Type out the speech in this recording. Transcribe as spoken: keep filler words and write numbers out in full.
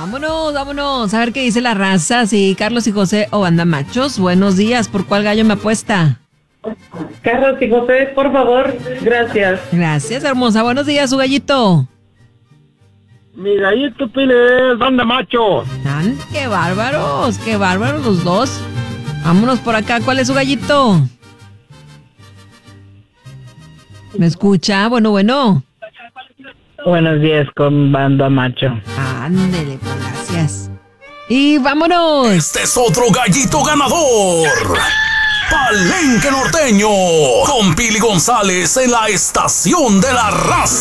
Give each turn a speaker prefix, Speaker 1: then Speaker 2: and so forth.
Speaker 1: Vámonos, vámonos. A ver qué dice la raza. Sí, Carlos y José o Banda Machos. Buenos días. ¿Por cuál gallo me apuesta?
Speaker 2: Carlos y José, por favor. Gracias.
Speaker 1: Gracias, hermosa. Buenos días, su gallito.
Speaker 3: Mi gallito pile es Banda Macho.
Speaker 1: ¡Tan, qué bárbaros! ¡Qué bárbaros los dos! Vámonos por acá. ¿Cuál es su gallito? ¿Me escucha? Bueno, bueno.
Speaker 2: Buenos días con Banda Macho.
Speaker 1: Ándele, pues, gracias. Y vámonos.
Speaker 4: Este es otro gallito ganador. Palenque Norteño. Con Pili González en la estación de la raza.